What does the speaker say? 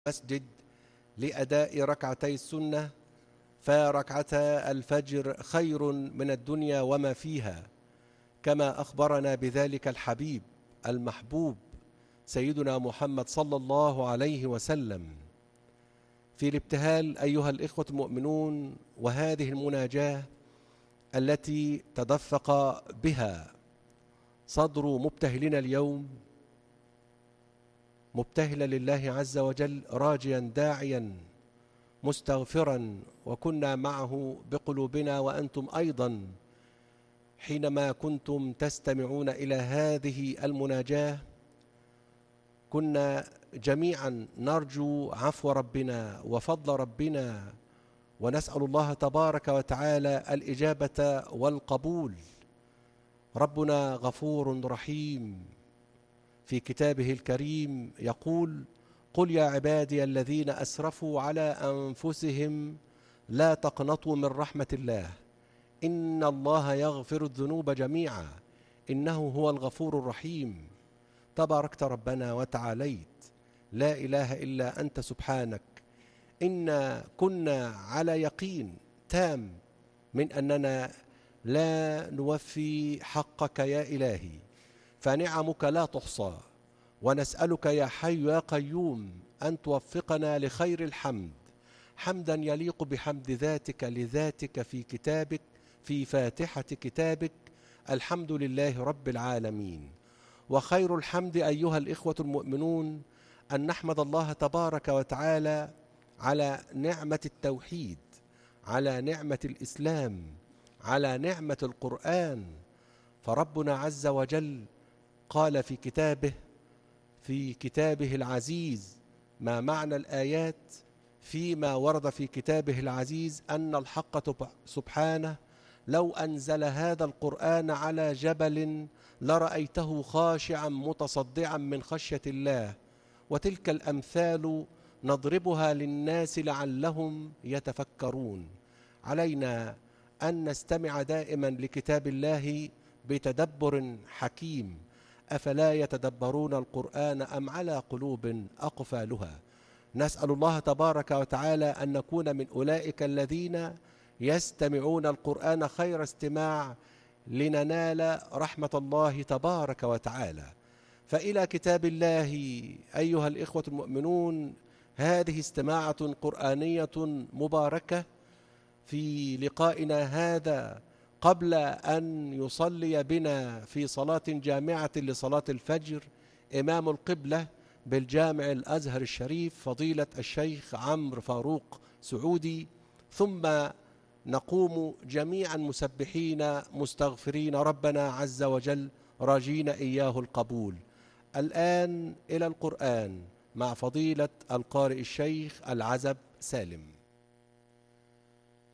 المسجد لأداء ركعتي السنة، فركعتا الفجر خير من الدنيا وما فيها، كما أخبرنا بذلك الحبيب المحبوب سيدنا محمد صلى الله عليه وسلم في الابتهال. أيها الإخوة المؤمنون، وهذه المناجاة التي تدفق بها صدر مبتهلنا اليوم، مبتهلا لله عز وجل، راجيا داعيا مستغفرا، وكنا معه بقلوبنا وأنتم أيضا حينما كنتم تستمعون إلى هذه المناجاة. كنا جميعا نرجو عفو ربنا وفضل ربنا، ونسأل الله تبارك وتعالى الإجابة والقبول. ربنا غفور رحيم، في كتابه الكريم يقول: قل يا عبادي الذين أسرفوا على أنفسهم لا تقنطوا من رحمة الله إن الله يغفر الذنوب جميعا إنه هو الغفور الرحيم. تباركت ربنا وتعاليت، لا إله إلا أنت سبحانك. إنا كنا على يقين تام من أننا لا نوفي حقك يا إلهي، فنعمك لا تحصى، ونسألك يا حي يا قيوم أن توفقنا لخير الحمد، حمدا يليق بحمد ذاتك لذاتك في كتابك، في فاتحة كتابك: الحمد لله رب العالمين. وخير الحمد أيها الإخوة المؤمنون أن نحمد الله تبارك وتعالى على نعمة التوحيد، على نعمة الإسلام، على نعمة القرآن. فربنا عز وجل قال في كتابه العزيز ما معنى الآيات فيما ورد في كتابه العزيز: أن الحق سبحانه لو أنزل هذا القرآن على جبل لرأيته خاشعا متصدعا من خشية الله. وتلك الأمثال نضربها للناس لعلهم يتفكرون. علينا أن نستمع دائما لكتاب الله بتدبر حكيم. أفلا يتدبرون القرآن أم على قلوب أقفالها؟ نسأل الله تبارك وتعالى أن نكون من أولئك الذين يستمعون القرآن خير استماع لننال رحمة الله تبارك وتعالى. فإلى كتاب الله أيها الإخوة المؤمنون، هذه استماعة قرآنية مباركة في لقائنا هذا، قبل أن يصلي بنا في صلاة جامعة لصلاة الفجر إمام القبلة بالجامع الأزهر الشريف فضيلة الشيخ عمرو فاروق سعودي، ثم نقوم جميعا مسبحين مستغفرين ربنا عز وجل راجين إياه القبول. الآن إلى القرآن مع فضيلة القارئ الشيخ العزب سالم.